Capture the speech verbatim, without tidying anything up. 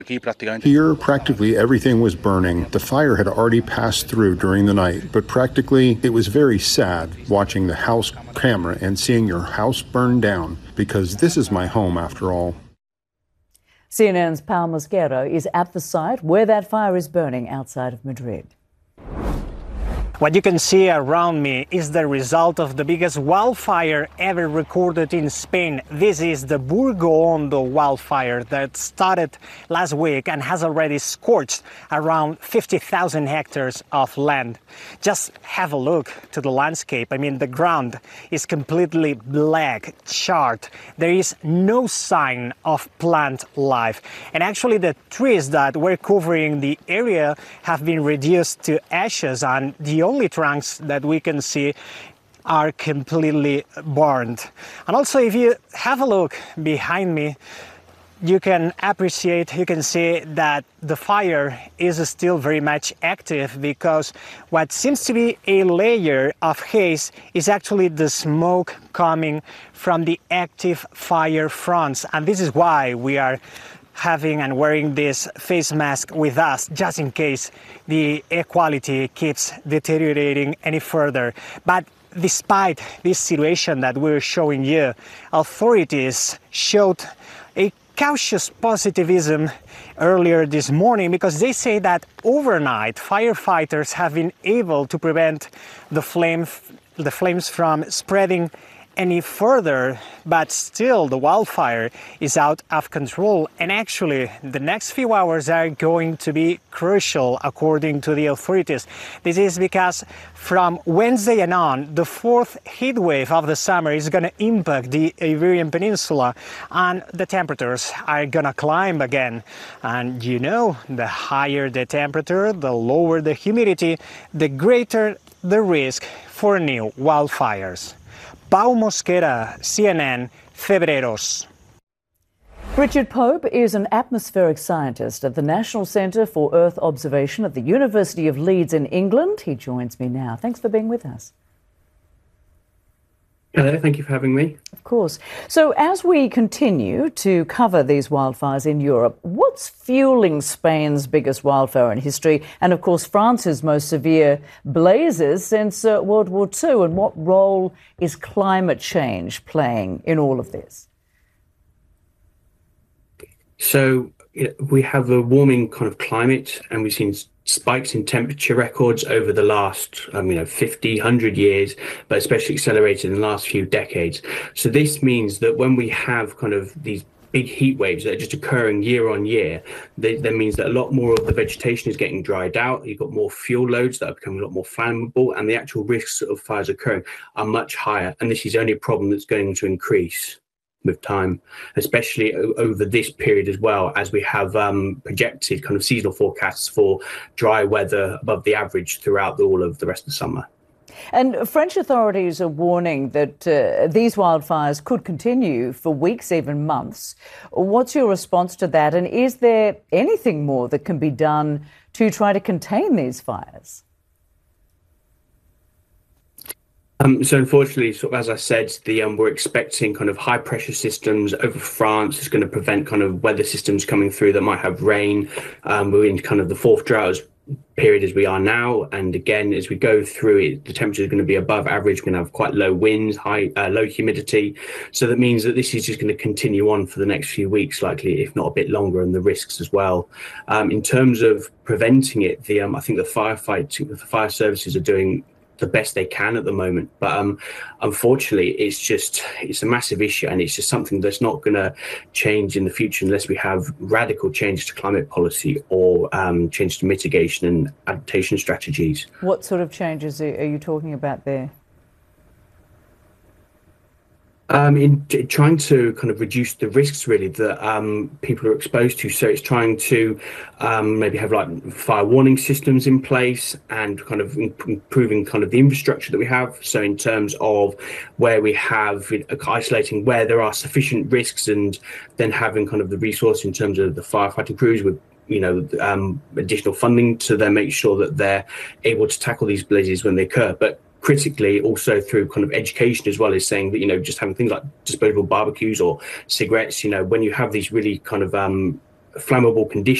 Here, practically everything was burning. The fire had already passed through during the night, but practically it was very sad watching the house camera and seeing your house burn down, because this is my home after all. C N N's Pau Mosquero is at the site where that fire is burning outside of Madrid. What you can see around me is the result of the biggest wildfire ever recorded in Spain. This is the Burgo Hondo wildfire that started last week and has already scorched around fifty thousand hectares of land. Just have a look to the landscape. I mean, the ground is completely black, charred. There is no sign of plant life. And actually the trees that were covering the area have been reduced to ashes, and the only trunks that we can see are completely burned. And also, if you have a look behind me, you can appreciate, you can see that the fire is still very much active, because what seems to be a layer of haze is actually the smoke coming from the active fire fronts. And this is why we are having and wearing this face mask with us, just in case the air quality keeps deteriorating any further. But despite this situation that we're showing you, authorities showed a cautious positivism earlier this morning, because they say that overnight firefighters have been able to prevent the flame, the flames from spreading any further, but still the wildfire is out of control. And actually the next few hours are going to be crucial according to the authorities. This is because from Wednesday and on, the fourth heat wave of the summer is going to impact the Iberian Peninsula, and the temperatures are going to climb again. And you know, the higher the temperature, the lower the humidity, the greater the risk for new wildfires. Pau Mosquera, C N N, Febreros. Richard Pope is an atmospheric scientist at the National Centre for Earth Observation at the University of Leeds in England. He joins me now. Thanks for being with us. Hello, thank you for having me. Of course. So as we continue to cover these wildfires in Europe, what's fueling Spain's biggest wildfire in history, and of course France's most severe blazes since uh, World War Two, and what role is climate change playing in all of this? So you know, we have a warming kind of climate, and we've seen spikes in temperature records over the last, um, you know, fifty, one hundred years, but especially accelerated in the last few decades. So this means that when we have kind of these big heat waves that are just occurring year on year, that, that means that a lot more of the vegetation is getting dried out. You've got more fuel loads that are becoming a lot more flammable, and the actual risks of fires occurring are much higher. And this is only a problem that's going to increase with time, especially over this period as well, as we have um, projected kind of seasonal forecasts for dry weather above the average throughout the, all of the rest of the summer. And French authorities are warning that uh, these wildfires could continue for weeks, even months. What's your response to that? And is there anything more that can be done to try to contain these fires? Um, so unfortunately, sort of as I said, the um, we're expecting kind of high pressure systems over France. It's going to prevent kind of weather systems coming through that might have rain. Um, we're in kind of the fourth drought period as we are now, and again as we go through it, the temperature is going to be above average. We're going to have quite low winds, high uh, low humidity. So that means that this is just going to continue on for the next few weeks, likely, if not a bit longer, and the risks as well. Um, in terms of preventing it, the um, I think the firefighting, the fire services are doing the best they can at the moment, but um unfortunately it's just it's a massive issue, and it's just something that's not going to change in the future unless we have radical changes to climate policy or um change to mitigation and adaptation strategies. What sort of changes are you talking about there? Um, in t- trying to kind of reduce the risks really that um, people are exposed to. So it's trying to um, maybe have like fire warning systems in place, and kind of improving kind of the infrastructure that we have. So in terms of where we have uh, isolating where there are sufficient risks, and then having kind of the resource in terms of the firefighting crews with you know um, additional funding to then make sure that they're able to tackle these blazes when they occur. But critically, also through kind of education as well, is saying that, you know, just having things like disposable barbecues or cigarettes, you know, when you have these really kind of um, flammable conditions.